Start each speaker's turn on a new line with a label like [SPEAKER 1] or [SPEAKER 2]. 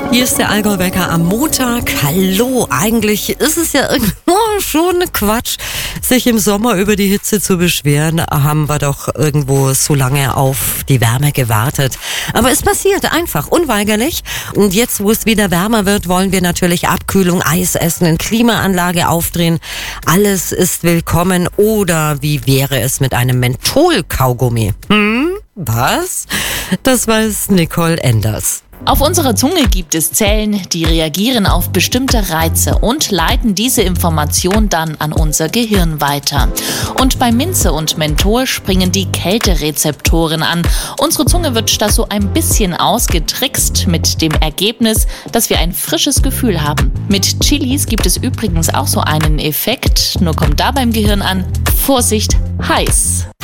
[SPEAKER 1] Hier ist der Allgäu-Wecker am Montag. Hallo, eigentlich ist es ja irgendwo schon Quatsch, sich im Sommer über die Hitze zu beschweren. Haben wir doch irgendwo so lange auf die Wärme gewartet. Aber es passiert einfach, unweigerlich. Und jetzt, wo es wieder wärmer wird, wollen wir natürlich Abkühlung, Eis essen, eine Klimaanlage aufdrehen. Alles ist willkommen. Oder wie wäre es mit einem Menthol-Kaugummi? Was? Das weiß Nicole Enders.
[SPEAKER 2] Auf unserer Zunge gibt es Zellen, die reagieren auf bestimmte Reize und leiten diese Information dann an unser Gehirn weiter. Und bei Minze und Menthol springen die Kälterezeptoren an. Unsere Zunge wird da so ein bisschen ausgetrickst mit dem Ergebnis, dass wir ein frisches Gefühl haben. Mit Chilis gibt es übrigens auch so einen Effekt, nur kommt da beim Gehirn an: Vorsicht, heiß.